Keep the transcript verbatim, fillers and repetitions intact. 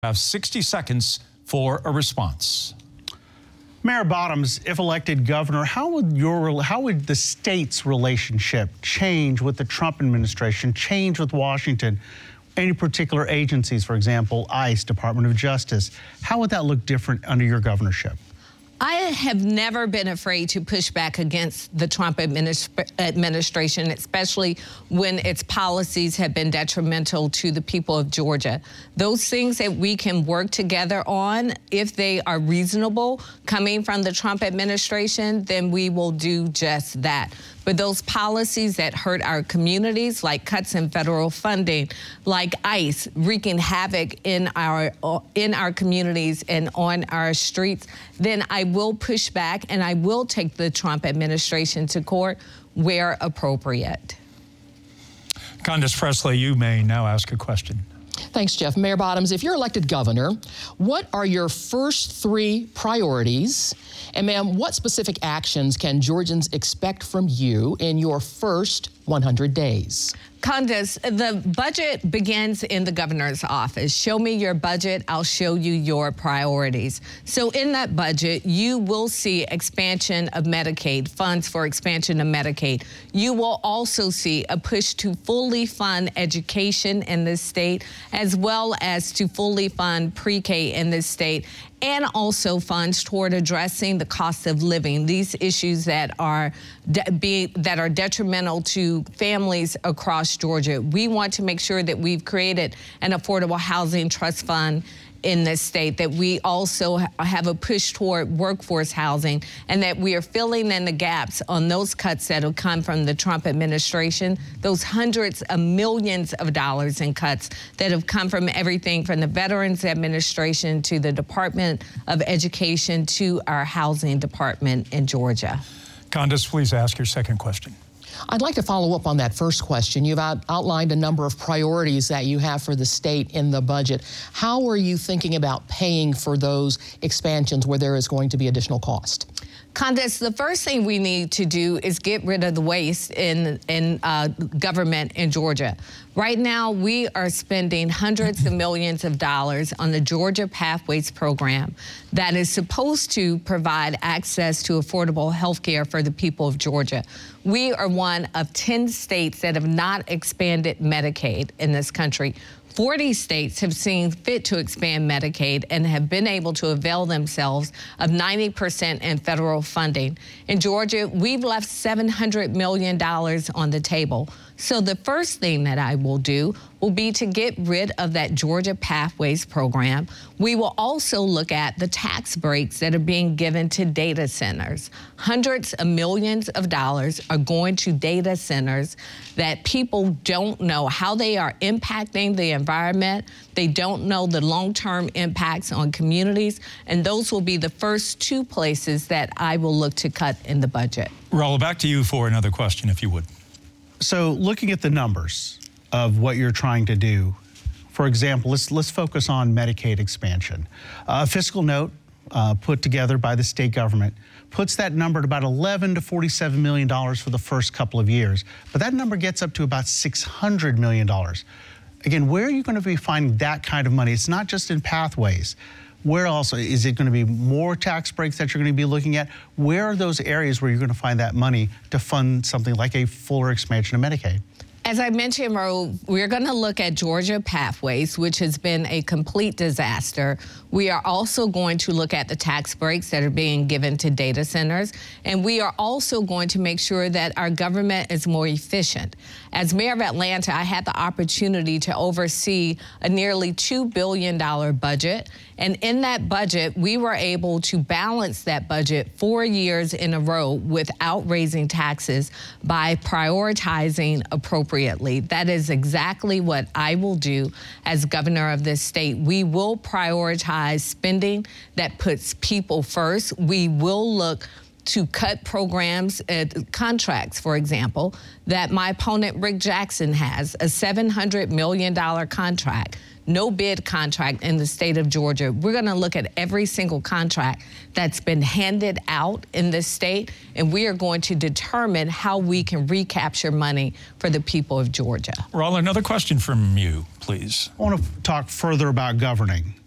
Have sixty seconds for a response. Mayor Bottoms, if elected governor, how would your how would the state's relationship change with the Trump administration, change with Washington? Any particular agencies, for example, ICE, Department of Justice, how would that look different under your governorship? I have never been afraid to push back against the Trump administ administration, especially when its policies have been detrimental to the people of Georgia. Those things that we can work together on, if they are reasonable, coming from the Trump administration, then we will do just that. But those policies that hurt our communities, like cuts in federal funding, like ICE wreaking havoc in our in our communities and on our streets, then I will push back and I will take the Trump administration to court where appropriate. Condace Pressley, you may now ask a question. Thanks, Jeff. Mayor Bottoms, if you're elected governor, what are your first three priorities? And ma'am, what specific actions can Georgians expect from you in your first one hundred days? Condace, the budget begins in the governor's office. Show me your budget, I'll show you your priorities. So in that budget, you will see expansion of Medicaid, funds for expansion of Medicaid. You will also see a push to fully fund education in this state, as well as to fully fund pre-K in this state, and also funds toward addressing the cost of living, these issues that are de be, that are detrimental to families across Georgia. We want to make sure that we've created an affordable housing trust fund in this state, that we also ha have a push toward workforce housing, and that we are filling in the gaps on those cuts that have come from the Trump administration, those hundreds of millions of dollars in cuts that have come from everything from the Veterans Administration to the Department of Education to our housing department in Georgia. Condace, please ask your second question. I'd like to follow up on that first question. You've out outlined a number of priorities that you have for the state in the budget. How are you thinking about paying for those expansions where there is going to be additional cost? Condace, the first thing we need to do is get rid of the waste in, in uh, government in Georgia. Right now, we are spending hundreds of millions of dollars on the Georgia Pathways program that is supposed to provide access to affordable health care for the people of Georgia. We are one of ten states that have not expanded Medicaid in this country. forty states have seen fit to expand Medicaid and have been able to avail themselves of ninety percent in federal funding. In Georgia, we've left seven hundred million dollars on the table. So the first thing that I will do will be to get rid of that Georgia Pathways program. We will also look at the tax breaks that are being given to data centers. Hundreds of millions of dollars are going to data centers that people don't know how they are impacting the environment. They don't know the long-term impacts on communities, and those will be the first two places that I will look to cut in the budget. Raul, back to you for another question, if you would. So looking at the numbers of what you're trying to do, for example, let's, let's focus on Medicaid expansion. A fiscal note uh, put together by the state government puts that number at about eleven to forty-seven million dollars for the first couple of years. But that number gets up to about six hundred million dollars. Again, where are you going to be finding that kind of money? It's not just in Pathways. Where else? Is it going to be more tax breaks that you're going to be looking at? Where are those areas where you're going to find that money to fund something like a fuller expansion of Medicaid? As I mentioned, Ro, we're going to look at Georgia Pathways, which has been a complete disaster. We are also going to look at the tax breaks that are being given to data centers. And we are also going to make sure that our government is more efficient. As mayor of Atlanta, I had the opportunity to oversee a nearly two billion dollar budget. And in that budget, we were able to balance that budget four years in a row without raising taxes by prioritizing appropriately. That is exactly what I will do as governor of this state. We will prioritize spending that puts people first. We will look to cut programs, uh, contracts, for example, that my opponent Rick Jackson has, a seven hundred million dollar contract, no bid contract in the state of Georgia. We're going to look at every single contract that's been handed out in this state, and we are going to determine how we can recapture money for the people of Georgia. Raul, another question from you, please. I want to talk further about governing.